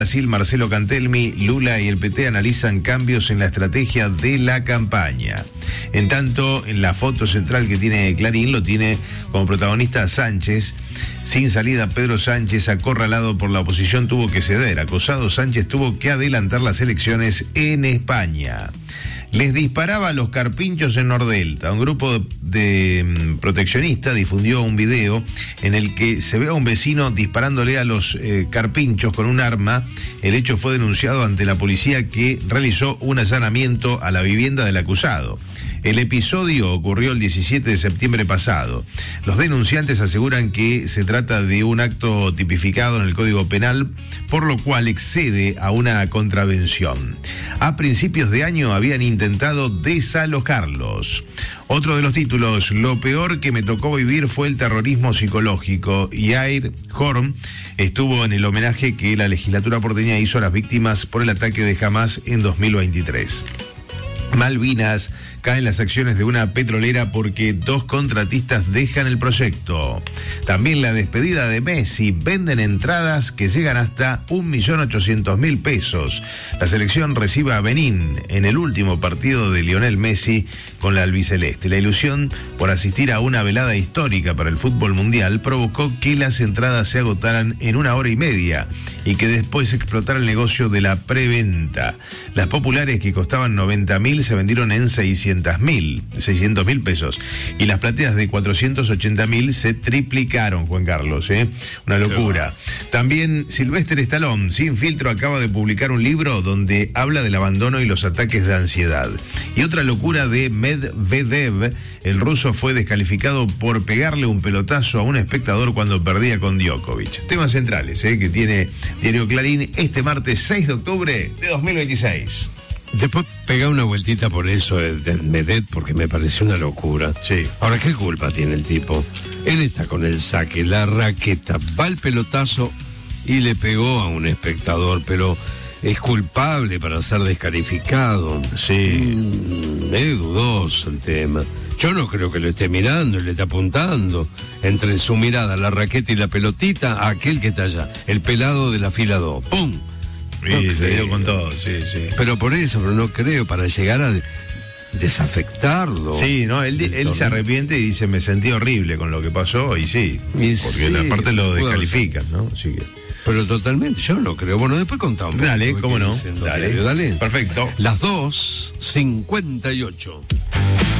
Brasil, Marcelo Cantelmi, Lula y el PT analizan cambios en la estrategia de la campaña. En tanto, en la foto central que tiene Clarín lo tiene como protagonista Sánchez. Sin salida, Pedro Sánchez, acorralado por la oposición, tuvo que ceder. Acosado, Sánchez tuvo que adelantar las elecciones en España. Les disparaba a los carpinchos en Nordelta. Un grupo de proteccionistas difundió un video en el que se ve a un vecino disparándole a los carpinchos con un arma. El hecho fue denunciado ante la policía, que realizó un allanamiento a la vivienda del acusado. El episodio ocurrió el 17 de septiembre pasado. Los denunciantes aseguran que se trata de un acto tipificado en el Código Penal, por lo cual excede a una contravención. A principios de año habían intentado desalojarlos. Otro de los títulos: lo peor que me tocó vivir fue el terrorismo psicológico. Yair Horn estuvo en el homenaje que la legislatura porteña hizo a las víctimas por el ataque de Hamas en 2023. Malvinas, caen las acciones de una petrolera porque 2 contratistas dejan el proyecto. También la despedida de Messi, venden entradas que llegan hasta 1.800.000 pesos. La selección recibe a Benín en el último partido de Lionel Messi con la albiceleste. La ilusión por asistir a una velada histórica para el fútbol mundial provocó que las entradas se agotaran en 1 hora y media y que después explotara el negocio de la preventa. Las populares, que costaban 90.000, se vendieron en 600.000 pesos, y las plateas de 480.000 se triplicaron, Juan Carlos, una locura. También Sylvester Stallone, sin filtro, acaba de publicar un libro donde habla del abandono y los ataques de ansiedad. Y otra locura de Medvedev: el ruso fue descalificado por pegarle un pelotazo a un espectador cuando perdía con Djokovic. Temas centrales que tiene Diario Clarín este martes 6 de octubre de 2026. Después pega una vueltita por eso de Medvedev, porque me pareció una locura. Sí. Ahora, ¿qué culpa tiene el tipo? Él está con el saque, la raqueta, va el pelotazo y le pegó a un espectador, pero es culpable para ser descalificado. Sí. Es dudoso el tema. Yo no creo que lo esté mirando y le esté apuntando. Entre su mirada, la raqueta y la pelotita, a aquel que está allá, el pelado de la fila 2. ¡Pum! Sí, se dio con todo, sí. Pero por eso, pero no creo, para llegar a desafectarlo. Sí, no, él se arrepiente y dice: me sentí horrible con lo que pasó, y sí, porque sí, aparte lo descalifican, ¿no? Así que... Pero totalmente, yo no creo. Bueno, después contamos. Dale, cómo no. Dale. Perfecto. Las 2:58.